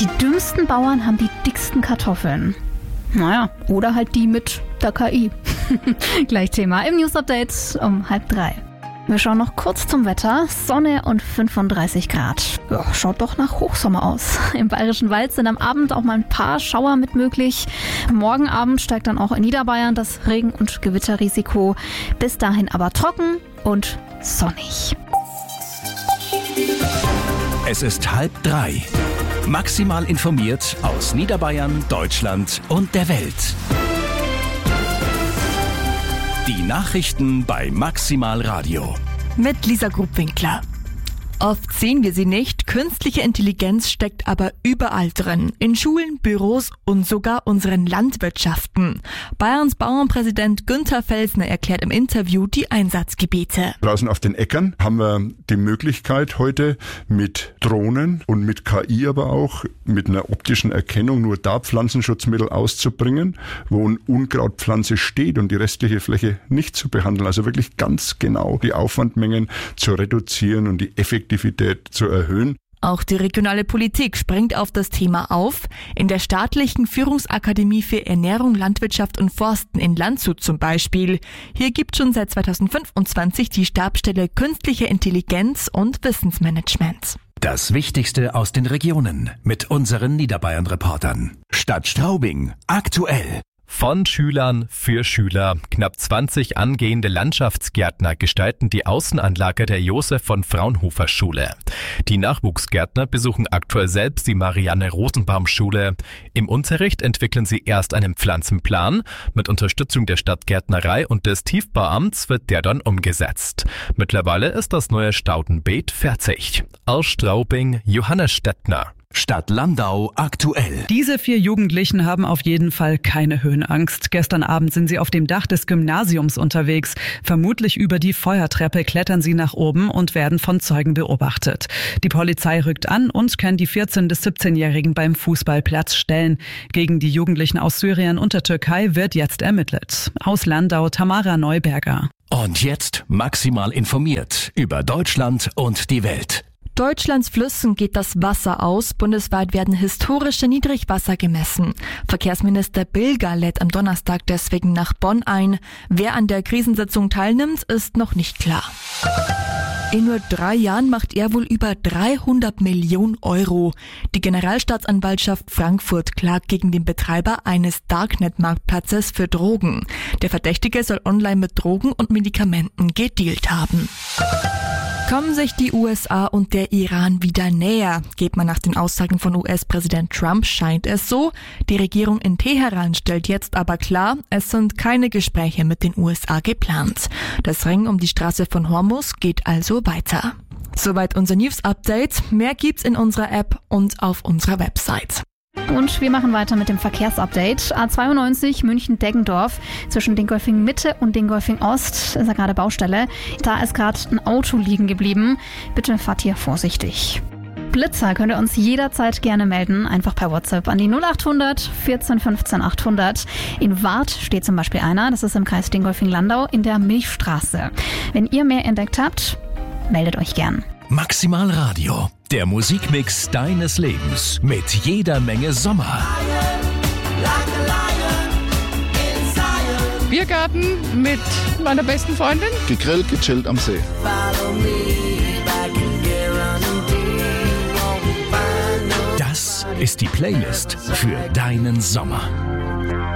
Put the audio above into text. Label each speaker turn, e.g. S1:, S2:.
S1: Die dümmsten Bauern haben die dicksten Kartoffeln. Naja, oder halt die mit der KI. Gleich Thema im News Update um 2:30. Wir schauen noch kurz zum Wetter. Sonne und 35 Grad. Ja, schaut doch nach Hochsommer aus. Im Bayerischen Wald sind am Abend auch mal ein paar Schauer mit möglich. Morgen Abend steigt dann auch in Niederbayern das Regen- und Gewitterrisiko. Bis dahin aber trocken und sonnig.
S2: Es ist 2:30. Maximal informiert aus Niederbayern, Deutschland und der Welt. Die Nachrichten bei Maximal Radio.
S3: Mit Lisa Grubwinkler. Oft sehen wir sie nicht, künstliche Intelligenz steckt aber überall drin. In Schulen, Büros und sogar unseren Landwirtschaften. Bayerns Bauernpräsident Günther Felsner erklärt im Interview die Einsatzgebiete.
S4: Draußen auf den Äckern haben wir die Möglichkeit heute mit Drohnen und mit KI aber auch mit einer optischen Erkennung nur da Pflanzenschutzmittel auszubringen, wo eine Unkrautpflanze steht und die restliche Fläche nicht zu behandeln. Also wirklich ganz genau die Aufwandmengen zu reduzieren und die Effektivität zu erhöhen.
S3: Auch die regionale Politik springt auf das Thema auf. In der staatlichen Führungsakademie für Ernährung, Landwirtschaft und Forsten in Landshut zum Beispiel. Hier gibt schon seit 2025 die Stabsstelle Künstliche Intelligenz und Wissensmanagement.
S2: Das Wichtigste aus den Regionen mit unseren Niederbayern-Reportern. Stadt Straubing, aktuell.
S5: Von Schülern für Schüler. Knapp 20 angehende Landschaftsgärtner gestalten die Außenanlage der Josef von Fraunhofer Schule. Die Nachwuchsgärtner besuchen aktuell selbst die Marianne-Rosenbaum-Schule. Im Unterricht entwickeln sie erst einen Pflanzenplan. Mit Unterstützung der Stadtgärtnerei und des Tiefbauamts wird der dann umgesetzt. Mittlerweile ist das neue Staudenbeet fertig. Aus Straubing, Johannes Stettner.
S2: Stadt Landau aktuell.
S6: Diese 4 Jugendlichen haben auf jeden Fall keine Höhenangst. Gestern Abend sind sie auf dem Dach des Gymnasiums unterwegs. Vermutlich über die Feuertreppe klettern sie nach oben und werden von Zeugen beobachtet. Die Polizei rückt an und kann die 14- bis 17-Jährigen beim Fußballplatz stellen. Gegen die Jugendlichen aus Syrien und der Türkei wird jetzt ermittelt. Aus Landau, Tamara Neuberger.
S2: Und jetzt maximal informiert über Deutschland und die Welt.
S3: Deutschlands Flüssen geht das Wasser aus. Bundesweit werden historische Niedrigwasser gemessen. Verkehrsminister Bilger lädt am Donnerstag deswegen nach Bonn ein. Wer an der Krisensitzung teilnimmt, ist noch nicht klar. In nur 3 Jahren macht er wohl über 300 Millionen Euro. Die Generalstaatsanwaltschaft Frankfurt klagt gegen den Betreiber eines Darknet-Marktplatzes für Drogen. Der Verdächtige soll online mit Drogen und Medikamenten gedealt haben. Kommen sich die USA und der Iran wieder näher? Geht man nach den Aussagen von US-Präsident Trump, scheint es so. Die Regierung in Teheran stellt jetzt aber klar, es sind keine Gespräche mit den USA geplant. Das Ringen um die Straße von Hormuz geht also weiter. Soweit unser News-Update. Mehr gibt's in unserer App und auf unserer Website.
S1: Und wir machen weiter mit dem Verkehrsupdate. A92 München-Deggendorf zwischen Dingolfing Mitte und Dingolfing Ost ist ja gerade Baustelle. Da ist gerade ein Auto liegen geblieben. Bitte fahrt hier vorsichtig. Blitzer könnt ihr uns jederzeit gerne melden, einfach per WhatsApp an die 0800 14 15 800. In Warth steht zum Beispiel einer, das ist im Kreis Dingolfing-Landau in der Milchstraße. Wenn ihr mehr entdeckt habt, meldet euch gern.
S2: Maximal Radio, der Musikmix deines Lebens mit jeder Menge Sommer.
S7: Biergarten mit meiner besten Freundin.
S8: Gegrillt, gechillt am See.
S2: Das ist die Playlist für deinen Sommer.